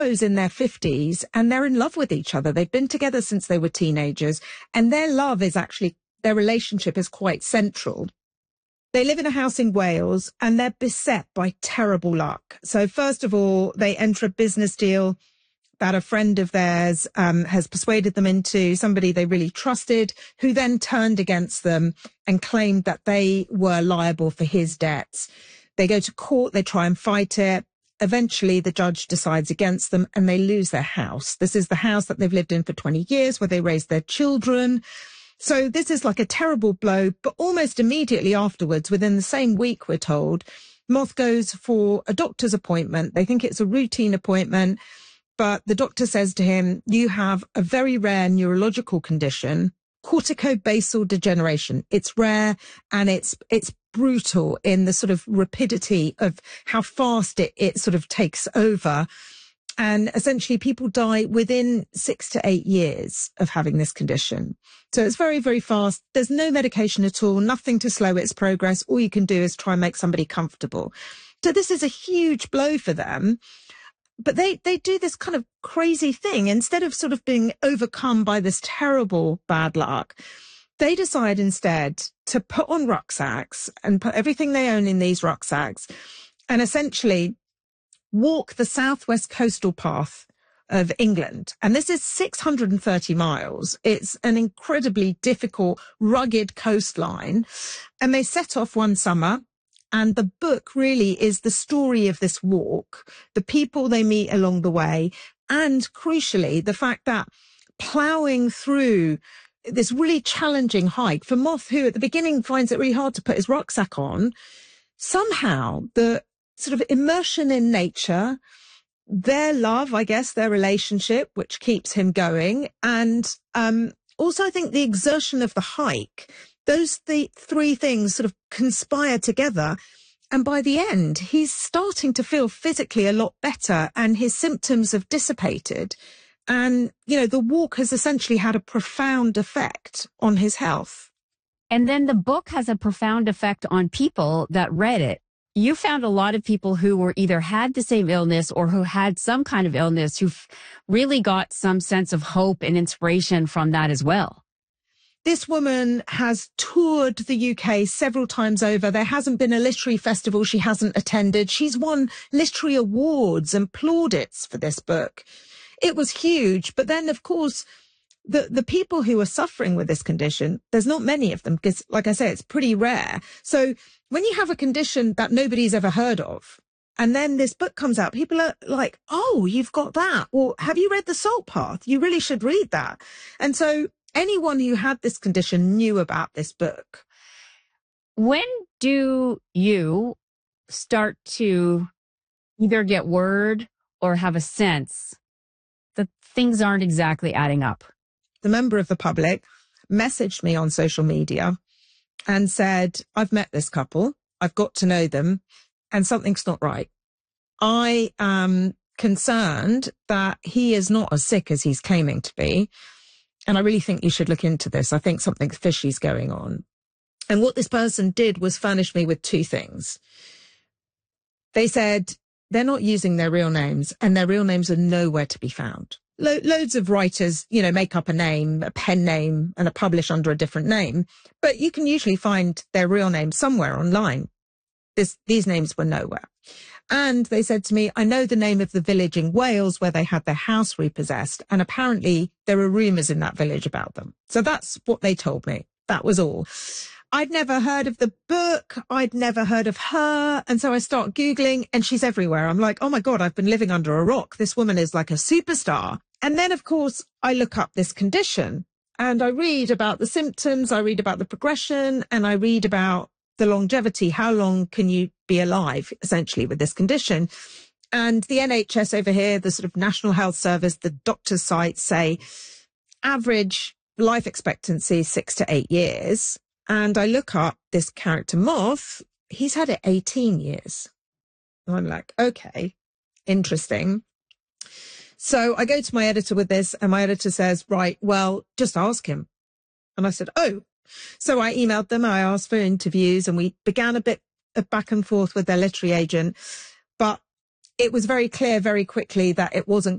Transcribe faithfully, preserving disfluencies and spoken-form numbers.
in their fifties and they're in love with each other. They've been together since they were teenagers, and their love is actually, their relationship is quite central. They live in a house in Wales and they're beset by terrible luck. So first of all, they enter a business deal that a friend of theirs um, has persuaded them into, somebody they really trusted, who then turned against them and claimed that they were liable for his debts. They go to court, they try and fight it. Eventually, the judge decides against them and they lose their house. This is the house that they've lived in for twenty years, where they raised their children. So this is like a terrible blow, but almost immediately afterwards, within the same week, we're told, Moth goes for a doctor's appointment. They think it's a routine appointment, but the doctor says to him, you have a very rare neurological condition, corticobasal degeneration. It's rare and it's it's brutal in the sort of rapidity of how fast it, it sort of takes over. And essentially people die within six to eight years of having this condition. So it's very, very fast. There's no medication at all, nothing to slow its progress. All you can do is try and make somebody comfortable. So this is a huge blow for them. But they, they do this kind of crazy thing. Instead of sort of being overcome by this terrible bad luck, they decide instead to put on rucksacks and put everything they own in these rucksacks and essentially walk the southwest coastal path of England. And this is six hundred thirty miles. It's an incredibly difficult, rugged coastline. And they set off one summer. And the book really is the story of this walk, the people they meet along the way, and crucially, the fact that ploughing through this really challenging hike for Moth, who at the beginning finds it really hard to put his rucksack on, somehow the sort of immersion in nature, their love, I guess, their relationship, which keeps him going, and um, also I think the exertion of the hike, those th- three things sort of conspire together. And by the end, he's starting to feel physically a lot better and his symptoms have dissipated. And, you know, the walk has essentially had a profound effect on his health. And then the book has a profound effect on people that read it. You found a lot of people who were either had the same illness or who had some kind of illness who really got some sense of hope and inspiration from that as well. This woman has toured the U K several times over. There hasn't been a literary festival she hasn't attended. She's won literary awards and plaudits for this book. It was huge. But then, of course, the, the people who are suffering with this condition, there's not many of them because, like I say, it's pretty rare. So when you have a condition that nobody's ever heard of, and then this book comes out, people are like, oh, you've got that. Or have you read The Salt Path? You really should read that. And so anyone who had this condition knew about this book. When do you start to either get word or have a sense that things aren't exactly adding up? The member of the public messaged me on social media and said, I've met this couple, I've got to know them, and something's not right. I am concerned that he is not as sick as he's claiming to be. And I really think you should look into this. I think something fishy's going on. And what this person did was furnish me with two things. They said they're not using their real names and their real names are nowhere to be found. Lo- loads of writers, you know, make up a name, a pen name, and are published under a different name. But you can usually find their real name somewhere online. This, these names were nowhere. And they said to me, I know the name of the village in Wales where they had their house repossessed. And apparently there are rumours in that village about them. So that's what they told me. That was all. I'd never heard of the book. I'd never heard of her. And so I start Googling and she's everywhere. I'm like, oh my God, I've been living under a rock. This woman is like a superstar. And then, of course, I look up this condition and I read about the symptoms. I read about the progression and I read about the longevity. How long can you be alive, essentially, with this condition? And the N H S over here, the sort of National Health Service, the doctor's sites say average life expectancy is six to eight years. And I look up this character Moth, he's had it eighteen years. And I'm like, okay, interesting. So I go to my editor with this and my editor says, right, well, just ask him. And I said, oh. So I emailed them, I asked for interviews and we began a bit of back and forth with their literary agent. But it was very clear very quickly that it wasn't